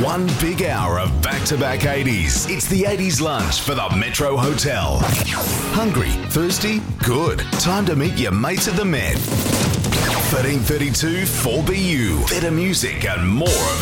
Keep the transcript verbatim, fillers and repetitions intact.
One big hour of back-to-back eighties. It's the eighties lunch for the Metro Hotel. Hungry? Thirsty? Good. Time to meet your mates at the Met. thirteen thirty-two four B U. Better music and more of